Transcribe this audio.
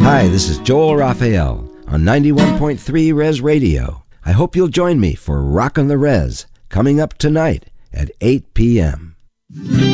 Hi, this is Joel Raphael on 91.3 Res Radio. I hope you'll join me for Rockin' the Res, coming up tonight at 8 p.m.